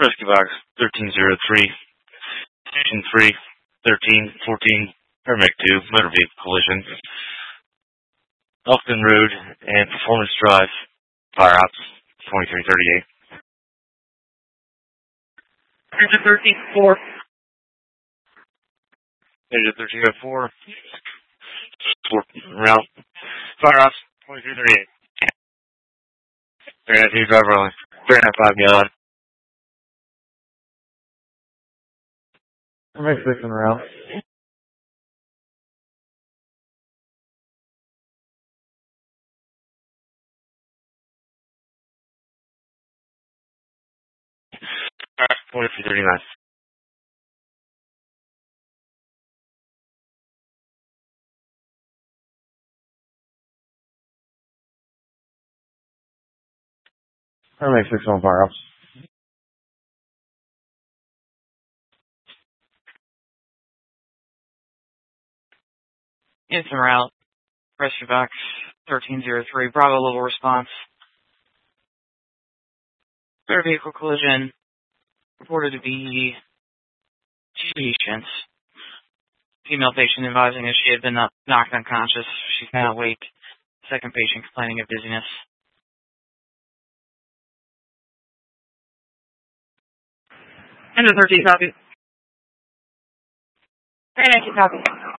Rescue Box 1303, Station 3, 1314, Paramedic 2, motor vehicle collision. Elkton Road and Performance Drive, Fire Ops 2338. Engine 1304. Engine 1304. Route. Fire Ops 2338. 3925 rolling. 395 yard. Paramedic 6 en route. Fire Ops 2339. Paramedic 6 on fire ops. It's en route. Rescue Box 1303. Bravo level response. Motor vehicle collision reported to be two patients. Female patient advising us she had been knocked unconscious. She's now awake. Second patient complaining of dizziness. Engine 13 copy. 392 copy.